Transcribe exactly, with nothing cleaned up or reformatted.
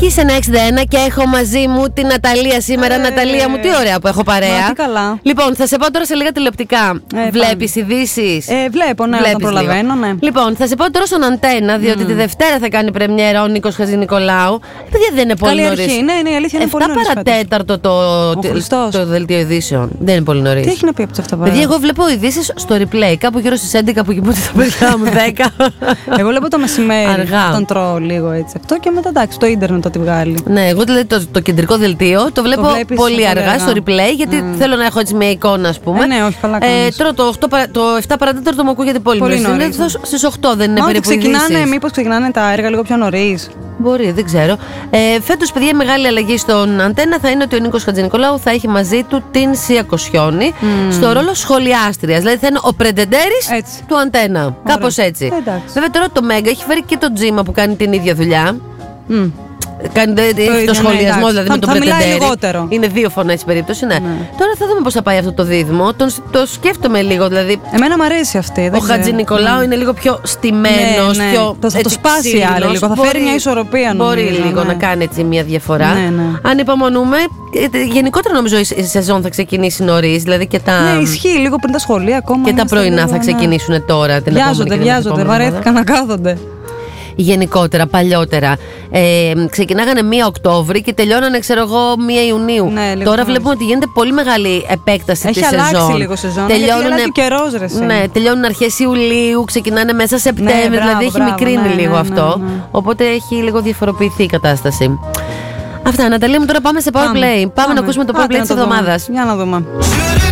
Kiss εννιακόσια εξήντα ένα και έχω μαζί μου την Ναταλία σήμερα. Ε, Ναταλία μου, τι ωραία που έχω παρέα. Μα, τι καλά. Λοιπόν, θα σε πάω τώρα σε λίγα τηλεοπτικά. Ε, Βλέπεις ειδήσεις? Ε, βλέπω, ναι, Βλέπεις όταν προλαβαίνω, ναι. Λοιπόν, θα σε πάω τώρα στον Αντένα, διότι mm. τη Δευτέρα θα κάνει πρεμιέρα ο Νίκος Χατζηνικολάου. Παιδιά, δεν είναι πολύ νωρίς. Καλή αρχή, ναι, ναι, η αλήθεια είναι πολύ νωρίς. εφτά παρατέταρτο το, το, το δελτίο ειδήσεων. Δεν είναι πολύ νωρίς. Τι έχει να πει από αυτά τα πράγματα? Παιδιά, εγώ βλέπω ειδήσεις στο replay, κάπου γύρω στις έντεκα που κοιμούνται τα παιδιά μου, δέκα. Εγώ βλέπω το μεσημέρι. Αργά. Τον τρώω λίγο έτσι. Αυτό και μετά εντάξει, το ίντερνετ το τη βγάλει. Ναι, εγώ δηλαδή το, το κεντρικό δελτίο το βλέπω το πολύ αργά, αργά στο replay, γιατί mm. θέλω να έχω έτσι μια εικόνα, ας πούμε. Ε, ναι, όχι, καλά ε, τώρα το, οκτώ, το εφτά παρατέταρτο μου ακούγεται πολύ, πολύ νωρίς. Είναι στις οκτώ, δεν είναι περίπου ξεκινάνε, μήπως ξεκινάνε τα έργα λίγο πιο νωρίς? Μπορεί, δεν ξέρω. Ε, φέτος, παιδιά, η μεγάλη αλλαγή στον Αντένα θα είναι ότι ο Νίκος Χατζηνικολάου θα έχει μαζί του την Σία Κοσιόνη mm. στο ρόλο σχολιάστριας. Δηλαδή θα είναι ο πρεντεντέρης του Αντένα. Ωραία. Κάπως έτσι. Εντάξει. Βέβαια τώρα το Μέγκα έχει φέρει και τον Τζίμα που κάνει την ίδια δουλειά. Mm. Κάνει το, το, το σχολιασμό, ναι, δηλαδή θα, με τον πρετεντέρη. Είναι δύο φωνές περίπτωση, ναι. ναι. Τώρα θα δούμε πώς θα πάει αυτό το δίδυμο. Τον, το σκέφτομαι λίγο, δηλαδή. Εμένα μου αρέσει αυτή. Ο Χατζηνικολάου mm. είναι λίγο πιο στημένος, ναι, ναι. πιο. Το, θα το σπάσει άλλο λίγο. Θα μπορεί, φέρει μια ισορροπία, νομίζω. Μπορεί λίγο ναι. να κάνει έτσι μια διαφορά. Ναι, ναι. Αν υπομονούμε, γενικότερα νομίζω η σεζόν θα ξεκινήσει νωρίς. Δηλαδή και τα. Ναι, ισχύει λίγο πριν τα σχολεία ακόμα. Και τα πρωινά θα ξεκινήσουν τώρα. Βιάζονται, βιάζονται. Βαρέθηκαν να κάθονται. Γενικότερα, παλιότερα. Ε, ξεκινάγανε μία Οκτώβρη και τελειώνανε, ξέρω εγώ, μία Ιουνίου. Ναι, τώρα βλέπουμε ότι γίνεται πολύ μεγάλη επέκταση της σεζόν. Έχει αλλάξει λίγο σεζόν. Τελειώνουνε, γιατί καιρός, ρε, ναι, τελειώνουν αρχές Ιουλίου, ξεκινάνε μέσα Σεπτέμβρη. Ναι, μπράβο, δηλαδή έχει μπράβο, μικρύνει ναι, λίγο ναι, αυτό. Ναι, ναι. Οπότε έχει λίγο διαφοροποιηθεί η κατάσταση. Αυτά, Ναταλία μου, τώρα πάμε σε Power Play. Πάμε, πάμε, πάμε να ακούσουμε το Power Play της εβδομάδας. Για να δούμε.